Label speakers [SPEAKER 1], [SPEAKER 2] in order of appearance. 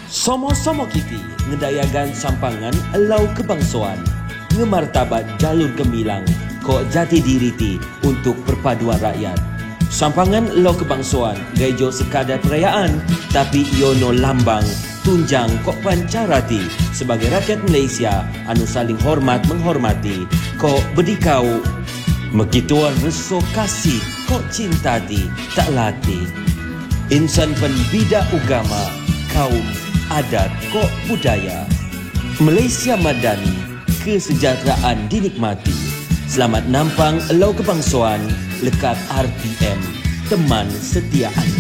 [SPEAKER 1] Sama-sama kita ngedayakan sampangan elau kebangsuan, ngemartabat jalur gemilang kok jati diri ti untuk perpaduan rakyat. Sampangan elau kebangsuan gaijo sekadar perayaan, tapi iono lambang tunjang kok pancara ti sebagai rakyat Malaysia anu saling hormat menghormati kok berdikau mekituan reso kasih kok cinta ti tak latih. Insan penbida agama, kaum, adat kok budaya. Malaysia Madani, kesejahteraan dinikmati. Selamat nampang elau kebangsuan lekat RTM, teman setia anda.